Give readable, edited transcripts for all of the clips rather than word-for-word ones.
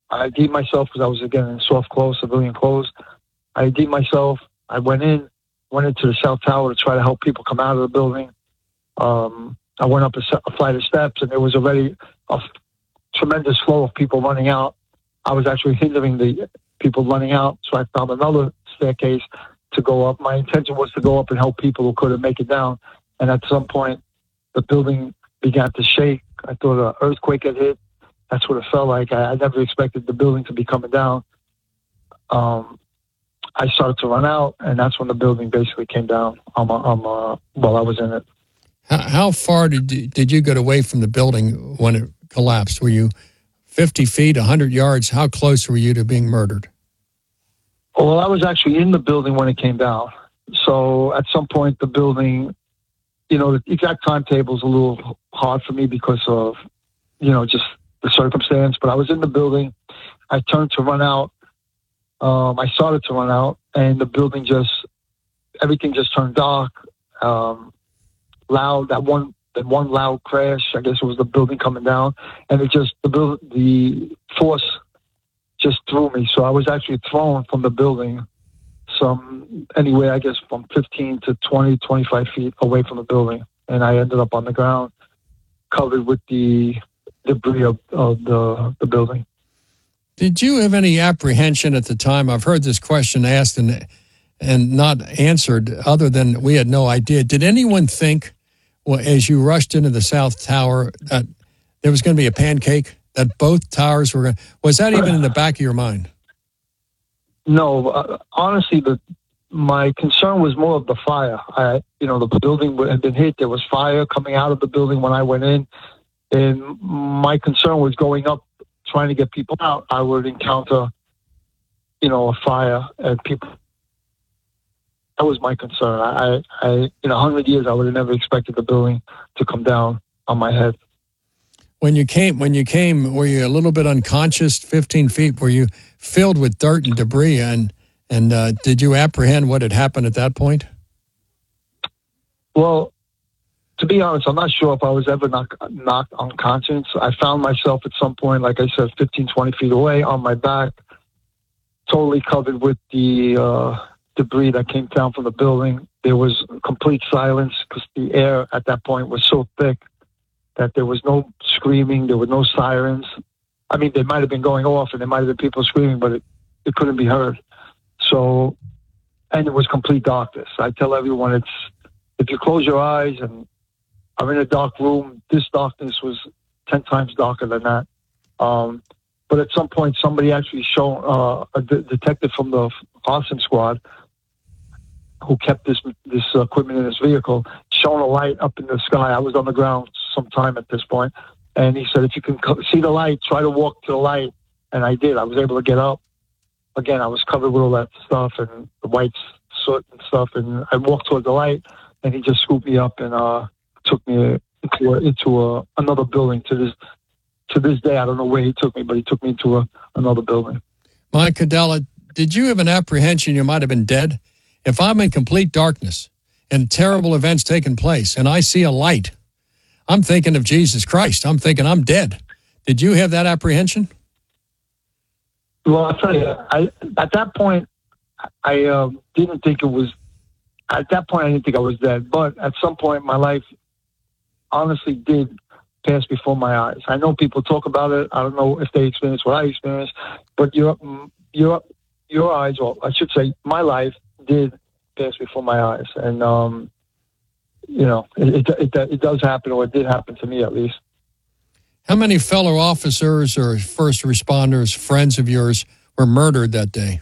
I ID'd myself because I was, again, in soft clothes, civilian clothes. I ID'd myself. I went into the South Tower to try to help people come out of the building. I went up a flight of steps, and there was already a tremendous flow of people running out. I was actually hindering the people running out, so I found another staircase to go up. My intention was to go up and help people who couldn't make it down. And at some point, the building began to shake. I thought an earthquake had hit. That's what it felt like. I never expected the building to be coming down. I started to run out, and that's when the building basically came down while I was in it. How far did you get away from the building when it collapsed? Were you 50 feet, 100 yards? How close were you to being murdered? Well, I was actually in the building when it came down. So at some point, the building, the exact timetable is a little hard for me because of, just the circumstance. But I was in the building. I turned to run out. I started to run out, and the building everything just turned dark. Loud, that one loud crash. I guess it was the building coming down, and the force just threw me. So I was actually thrown from the building anywhere, I guess, from 15 to 20, 25 feet away from the building. And I ended up on the ground covered with the debris of the building. Did you have any apprehension at the time? I've heard this question asked and not answered other than we had no idea. Did anyone think, as you rushed into the South Tower, that there was going to be a pancake, that both towers were going to... Was that even in the back of your mind? No. Honestly, my concern was more of the fire. The building had been hit. There was fire coming out of the building when I went in. And my concern was going up, trying to get people out. I would encounter, a fire and people. That was my concern. I in 100 years, I would have never expected the building to come down on my head. When you came, were you a little bit unconscious, 15 feet? Were you filled with dirt and debris? And did you apprehend what had happened at that point? Well, to be honest, I'm not sure if I was ever knocked unconscious. I found myself at some point, like I said, 15, 20 feet away on my back, totally covered with the debris that came down from the building. There was complete silence because the air at that point was so thick that there was no screaming, there were no sirens. I mean, they might have been going off and there might have been people screaming, but it couldn't be heard. So, and it was complete darkness. I tell everyone, if you close your eyes and are in a dark room, this darkness was 10 times darker than that. But at some point, somebody actually showed, a detective from the arson squad who kept this equipment in his vehicle, shone a light up in the sky. I was on the ground sometime at this point, and he said, if you can see the light, try to walk to the light. And I did. I was able to get up. Again, I was covered with all that stuff and the white soot and stuff, and I walked toward the light, and he just scooped me up and took me into another building. To this day, I don't know where he took me, but he took me to another building. Mike Cadella, did you have an apprehension you might have been dead? If I'm in complete darkness and terrible events taking place and I see a light, I'm thinking of Jesus Christ. I'm thinking I'm dead. Did you have that apprehension? Well, I'll tell you, at that point, I didn't think I was dead. But at some point, my life honestly did pass before my eyes. I know people talk about it. I don't know if they experienced what I experienced, but your eyes, or I should say, my life did pass before my eyes, and it does happen, or it did happen to me at least. How many fellow officers or first responders, friends of yours, were murdered that day?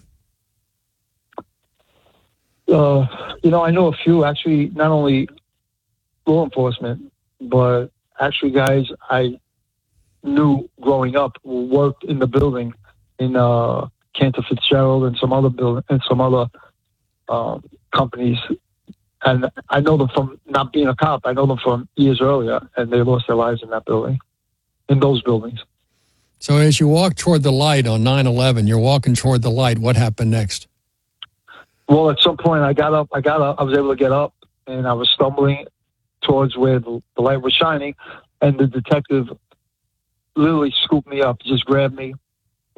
I know a few, actually, not only law enforcement, but actually guys I knew growing up who worked in the building in Cantor Fitzgerald and some other companies. And I know them from not being a cop. I know them from years earlier, and they lost their lives in that building, in those buildings. So as you walk toward the light on 9/11, you're walking toward the light. What happened next? Well, at some point I got up. I was able to get up, and I was stumbling towards where the light was shining, and the detective literally scooped me up, just grabbed me,